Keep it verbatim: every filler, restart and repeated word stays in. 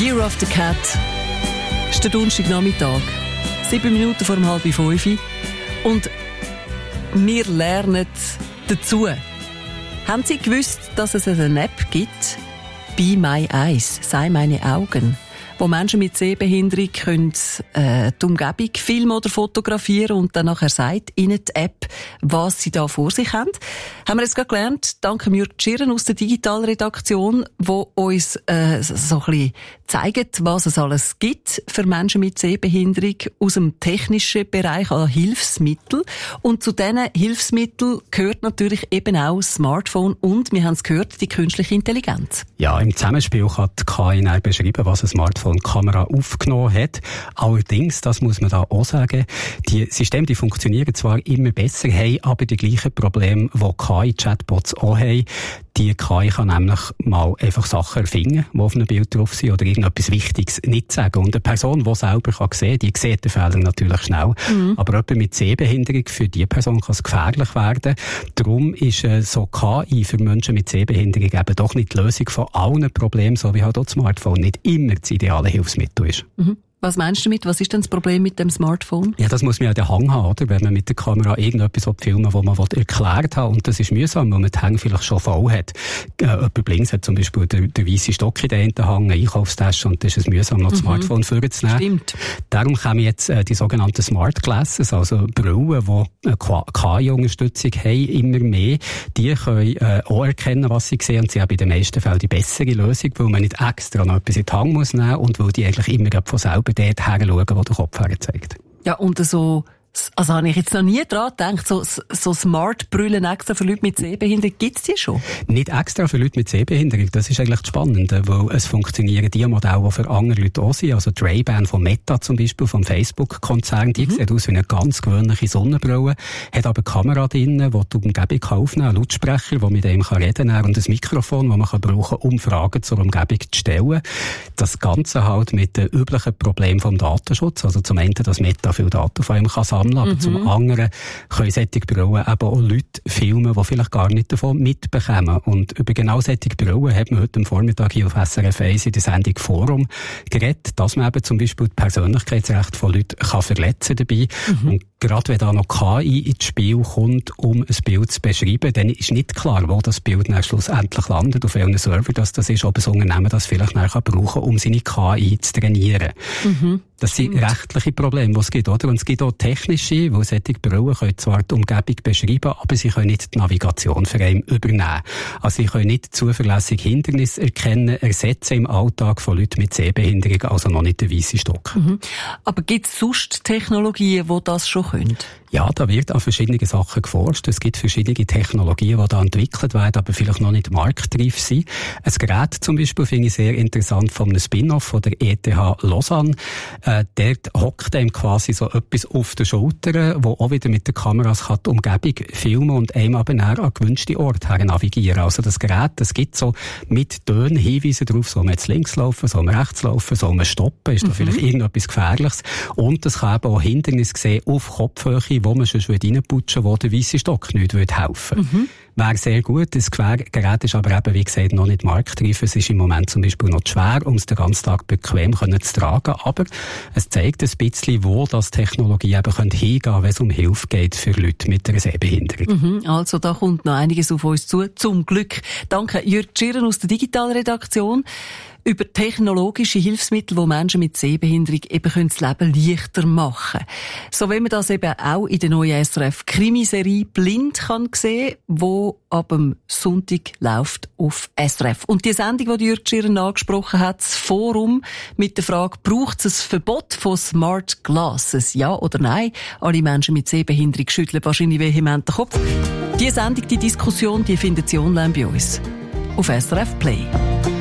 Year of the Cat. Es ist der Donnerstagnachmittag. Sieben Minuten vor halb fünf. Und wir lernen dazu. Haben Sie gewusst, dass es eine App gibt? Be My Eyes, sei meine Augen, wo Menschen mit Sehbehinderung können, äh, die Umgebung filmen oder fotografieren und dann nachher sagt ihnen die App, was sie da vor sich haben. Haben wir jetzt gerade gelernt, dank Jürg Schirren aus der Digitalredaktion, wo uns äh, so ein bisschen zeigt, was es alles gibt für Menschen mit Sehbehinderung aus dem technischen Bereich an Hilfsmitteln. Und zu diesen Hilfsmitteln gehört natürlich eben auch das Smartphone und, wir haben es gehört, die künstliche Intelligenz. Ja, im Zusammenspiel kann die K I beschreiben, was ein Smartphone-Kamera aufgenommen hat. Allerdings, das muss man da auch sagen, die Systeme, die funktionieren zwar immer besser, haben aber die gleichen Probleme, die K I-Chatbots auch haben. Die K I kann nämlich mal einfach Sachen erfinden, die auf einem Bild drauf sind, oder irgendetwas Wichtiges nicht sagen. Und eine Person, die selber kann sehen, die sieht den Fehler natürlich schnell. Mhm. Aber jemand mit Sehbehinderung, für diese Person kann es gefährlich werden. Darum ist äh, so K I für Menschen mit Sehbehinderung eben doch nicht die Lösung von allen Problemen, so wie halt auch das Smartphone nicht immer das ideale Hilfsmittel ist. Mhm. Was meinst du damit? Was ist denn das Problem mit dem Smartphone? Ja, das muss man ja den Hang haben, oder? Wenn man mit der Kamera irgendetwas filmen will, was man erklärt hat. Und das ist mühsam, weil man den Hang vielleicht schon voll hat. Äh, jemand links hat zum Beispiel den, den weissen Stock in der einen Hang, eine Einkaufstasche, und das ist es mühsam, noch das mhm. Smartphone vorzunehmen. Stimmt. Darum kommen jetzt äh, die sogenannten Smart Glasses, also Brillen, die eine K I-Unterstützung haben, immer mehr. Die können äh, auch erkennen, was sie sehen, und sie haben in den meisten Fällen die bessere Lösung, weil man nicht extra noch etwas in den Hang muss nehmen und weil die eigentlich immer von selber dort her schauen, wo der Kopf her zeigt. Ja, und so, also habe ich jetzt noch nie dran gedacht, so, so Smart-Brillen extra für Leute mit Sehbehinderung, gibt's die schon? Nicht extra für Leute mit Sehbehinderung, das ist eigentlich das Spannende, weil es funktionieren die Modelle, die für andere Leute auch sind, also die Ray-Ban von Meta zum Beispiel, vom Facebook-Konzern, die mhm. sieht aus wie eine ganz gewöhnliche Sonnenbrille, hat aber eine Kamera drin, die die Umgebung aufnehmen kann, einen Lautsprecher, der mit dem reden kann, und ein Mikrofon, das man kann brauchen kann, um Fragen zur Umgebung zu stellen. Das Ganze halt mit den üblichen Problemen vom Datenschutz, also zum einen, dass Meta viel Daten von ihm kann sammeln, aber mhm. zum anderen können solche Brillen eben auch Leute filmen, die vielleicht gar nicht davon mitbekommen. Und über genau solche Brillen hat man heute am Vormittag hier auf S R F eins in der Sendung Forum geredet, dass man eben zum Beispiel die Persönlichkeitsrechte von Leuten kann verletzen dabei. Mhm. Und gerade wenn da noch K I ins Spiel kommt, um ein Bild zu beschreiben, dann ist nicht klar, wo das Bild dann schlussendlich landet, auf welchem Server das, das ist, ob ein Unternehmen das vielleicht nachher brauchen kann, um seine K I zu trainieren. Mhm. Das sind rechtliche Probleme, die es gibt, oder? Und es gibt auch technische, weil solche Brillen können zwar die Umgebung beschreiben, aber sie können nicht die Navigation für einen übernehmen. Also sie können nicht zuverlässig Hindernisse erkennen, ersetzen im Alltag von Leuten mit Sehbehinderung, also noch nicht den weissen Stock. Mhm. Aber gibt es sonst Technologien, die das schon können? Ja, da wird an verschiedene Sachen geforscht. Es gibt verschiedene Technologien, die da entwickelt werden, aber vielleicht noch nicht marktreif sind. Ein Gerät zum Beispiel finde ich sehr interessant von einem Spin-off von der E T H Lausanne. Äh, dort hockt einem quasi so etwas auf der Schulter, wo auch wieder mit den Kameras kann die Umgebung filmen und einem aber näher an gewünschte Orte her navigieren. Also das Gerät, das gibt so mit Tönen Hinweise drauf, soll man jetzt links laufen, soll man rechts laufen, soll man stoppen, ist da mhm. vielleicht irgendetwas Gefährliches. Und das kann eben auch Hindernisse sehen auf Kopfhöhe, wo man schon reinputschen, wo der weisse Stock nicht helfen würde. Mhm. Wäre sehr gut. Das Gerät ist aber eben, wie gesagt, noch nicht marktreif. Es ist im Moment zum Beispiel noch zu schwer, um es den ganzen Tag bequem zu tragen. Aber es zeigt ein bisschen, wo das Technologie eben hingehen kann, wenn es um Hilfe geht für Leute mit einer Sehbehinderung. Mhm, also da kommt noch einiges auf uns zu. Zum Glück. Danke, Jürg Schirren aus der Digitalredaktion. Über technologische Hilfsmittel, die Menschen mit Sehbehinderung eben das Leben leichter machen können. So wie man das eben auch in der neuen S R F-Krimiserie «Blind» kann sehen, wo ab dem Sonntag läuft auf S R F. Und die Sendung, die Jürg Schirren angesprochen hat, das Forum mit der Frage, braucht es ein Verbot von Smart Glasses? Ja oder nein? Alle Menschen mit Sehbehinderung schütteln wahrscheinlich vehement den Kopf. Die Sendung, die Diskussion, die findet Sie online bei uns. Auf S R F Play.